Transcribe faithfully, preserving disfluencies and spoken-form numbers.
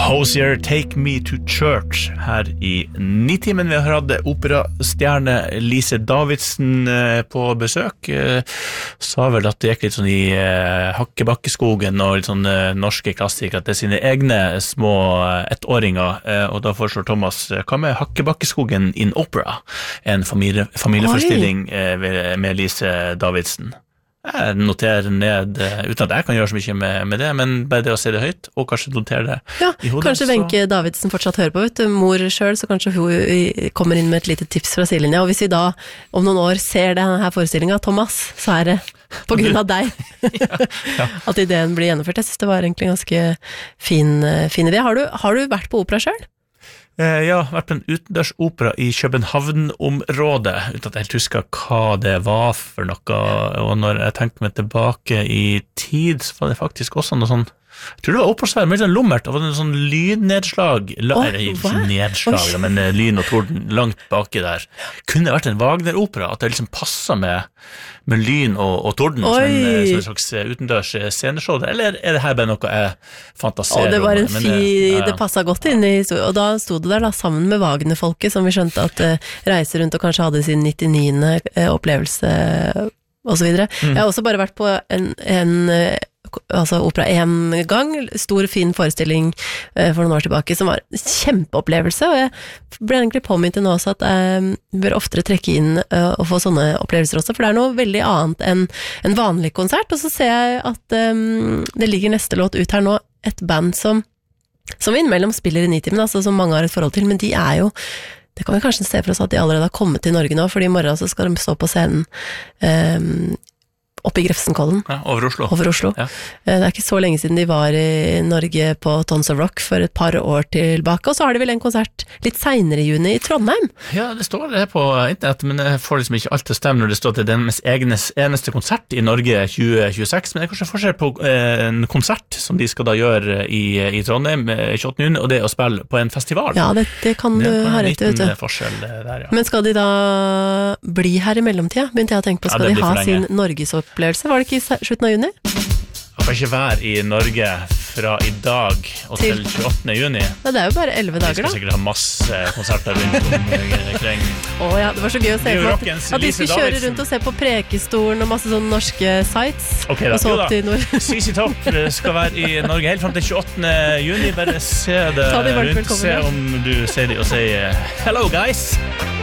Hozier, Take Me to Church her i Nitimen. Vi har hatt operastjerne Lise Davidsen på besøk. Sa vel at det gikk litt sånn i Hakkebakkeskogen og litt sånn norske klassikere, at det er sine egne små ettåringer. Og da foreslår Thomas, hva med Hakkebakkeskogen in Opera? En familie, familieforestilling med Lise Davidsen. Jeg noterer ned, uten at jeg kan gjøre så mye med, med det, men bare det å se det høyt, og kanskje notere det ja, i hodet. Kanskje Wenche så... Davidsen fortsatt hører på, vet du, mor selv, så kanskje hun kommer inn med et lite tips fra sidelinja, og hvis vi da om noen år ser denne forestillingen, Thomas, så er det på grunn av deg ja, ja. At ideen blir gjennomført. Jeg synes det var egentlig en ganske fin, fin idé. Har du, har du vært på opera selv? Eh, ja, vært på en utendørsopera i København-området, uten at jeg helt husker hva det var for noe, og når jeg tenkte meg tilbake i tid, så var det faktisk også noe sånn, jeg tror det var operasvær, men litt sånn lummert, det var en sånn lynnedslag, oh, eller ikke nedslag, oh. men lyn og torden langt baki der. Kunne det vært en Wagner-opera, at det liksom passet med, med lyn og, og torden, som en, som en slags utendørs sceneshow, eller er det her bare noe jeg fantaserer om? Oh, det var en om, fi, men, ja, ja. Det passet godt inn i historien, og da stod det der da, sammen med Wagner-folket, som vi skjønte at uh, reiser rundt og kanskje hadde sin nittiende uh, opplevelse, og så videre. Mm. Jeg har også bare vært på en, en altså opera en gang, stor fin forestilling uh, for noen år tilbake, som var en kjempeopplevelse, og jeg ble egentlig påminnet nå også at jeg bør oftere trekke inn uh, og få sånne opplevelser også, for det er noe veldig annet enn en vanlig konsert, og så ser jeg at um, det ligger neste låt ut her nå, et band som, som vi innimellom spiller i Nitimen, altså som mange har et forhold til, men de er jo det kan vi kanskje se for oss at de allerede har kommet til Norge nå, fordi i morgen så skal de stå på scenen um, oppe i Grefsenkollen. Ja, over Oslo. Over Oslo. Ja. Det er ikke så lenge siden de var i Norge på Tons of Rock for et par år tilbake, og så har de vel en konsert litt senere i juni i Trondheim. Ja, det står det på internett, men jeg får liksom ikke alt til å stemme når det står til den egnes, eneste konsert i Norge tjue tjueseks, men det er kanskje forskjell på eh, en konsert som de skal da gjøre i, i Trondheim tjueåttende juni, og det å spille på en festival. Ja, det, det kan du ha rett til, vet du. Forskjell der, ja. Men skal de da bli her i mellomtida? Begynte jeg å tenke på, skal ja, de ha sin Norgesopp opplevelse, var det ikke i slutten av juni? Jeg kan ikke være i Norge fra i dag og til, til tjueåttende juni. Ja, det er jo bare elleve dager da. Vi skal sikkert ha masse konserter rundt omkring. Åh ja, det var så gøy å se på at, at de skulle kjøre rundt og se på Prekestolen og masse sånne norske sites. Ok da, jo da. C C Top skal være i Norge helt frem til tjueåttende juni. Bare se det rundt, se om du ser det og sier hello guys.